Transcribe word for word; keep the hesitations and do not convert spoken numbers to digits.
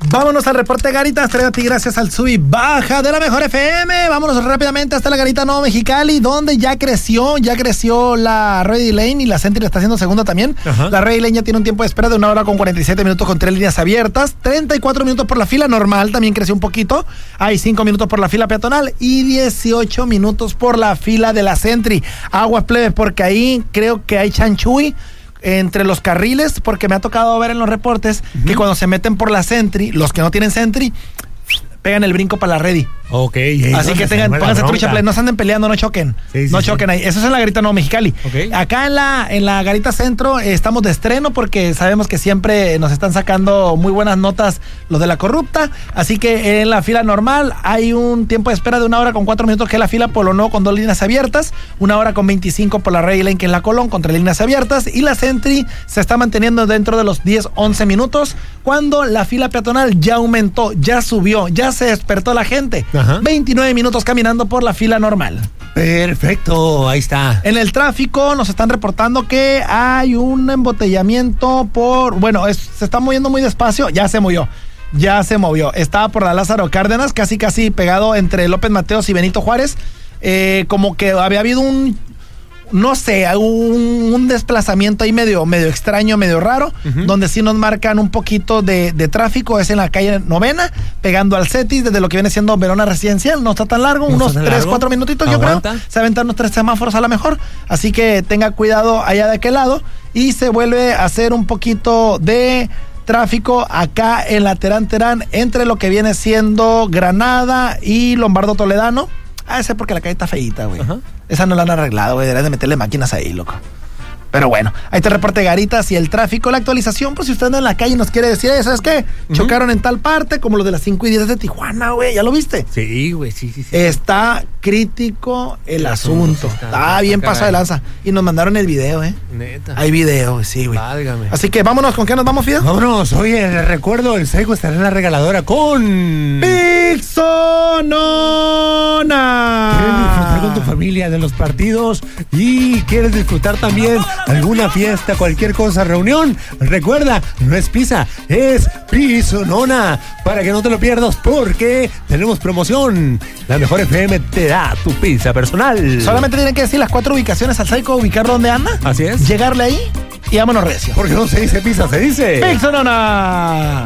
Vámonos al reporte Garitas, trae a ti gracias al sub y baja de la mejor F M. Vámonos rápidamente hasta la Garita Nuevo Mexicali, donde ya creció, ya creció la Ready Lane y la Sentry está haciendo segunda también. Ajá. La Ready Lane ya tiene un tiempo de espera de una hora con cuarenta y siete minutos con tres líneas abiertas, treinta y cuatro minutos por la fila normal, también creció un poquito. Hay cinco minutos por la fila peatonal y dieciocho minutos por la fila de la Sentry. Aguas plebes, porque ahí creo que hay chanchuy entre los carriles, porque me ha tocado ver en los reportes uh-huh. que cuando se meten por la Sentry, los que no tienen Sentry, pegan el brinco para la Ready. Ok. Así que tengan, pónganse trucha, play, no se anden peleando, no choquen. Sí, sí, no choquen sí. ahí. Eso es en la Garita Nuevo Mexicali. Okay. Acá en la, en la Garita Centro eh, estamos de estreno porque sabemos que siempre nos están sacando muy buenas notas los de la corrupta. Así que en la fila normal hay un tiempo de espera de una hora con cuatro minutos, que es la fila Polo Nuevo con dos líneas abiertas. Una hora con veinticinco por la Ready Lane, que es la Colón, con tres líneas abiertas. Y la Sentry se está manteniendo dentro de los diez, once minutos. Cuando la fila peatonal ya aumentó, ya subió, ya se despertó la gente. Ajá. veintinueve minutos caminando por la fila normal. Perfecto, ahí está. En el tráfico nos están reportando que hay un embotellamiento por... Bueno, es, se está moviendo muy despacio, ya se movió. Ya se movió. Estaba por la Lázaro Cárdenas, casi casi pegado entre López Mateos y Benito Juárez. Eh, como que había habido un... No sé, un, un desplazamiento ahí medio, medio extraño, medio raro, uh-huh. donde sí nos marcan un poquito de, de tráfico. Es en la calle Novena, pegando al Cetis, desde lo que viene siendo Verona Residencial. No está tan largo, no unos tres, cuatro minutitos, Aguanta. yo creo. Se aventan unos tres semáforos a lo mejor. Así que tenga cuidado allá de aquel lado. Y se vuelve a hacer un poquito de tráfico acá en la Terán Terán, entre lo que viene siendo Granada y Lombardo Toledano. Ah, ese porque la calle está feíta, güey. Uh-huh. Esa no la han arreglado, güey. Deberían de meterle máquinas ahí, loco. Pero bueno, ahí te reporte Garitas y el tráfico, la actualización, pues si usted anda en la calle y nos quiere decir, ¿sabes qué? Uh-huh. Chocaron en tal parte, como los de las cinco y diez de Tijuana, güey. ¿Ya lo viste? Sí, güey, sí, sí, sí. Está crítico el, el asunto. Está, está, está bien pasado de lanza. Y nos mandaron el video, ¿eh? Neta. Hay video, sí, güey. Válgame. Así que vámonos, ¿con qué nos vamos, Fido? Vámonos, oye, les recuerdo, el Saigo estará en la regaladora con... Pixonona. ¿Quieres disfrutar con tu familia de los partidos? ¿Y quieres disfrutar también alguna fiesta, cualquier cosa, reunión? Recuerda, no es pizza, es Pixonona, para que no te lo pierdas, porque tenemos promoción. La mejor F M te da tu pizza personal. Solamente tienen que decir las cuatro ubicaciones al Psycho, ubicarlo donde anda. Así es. Llegarle ahí y vámonos recio. Porque no se dice pizza, se dice Pixonona.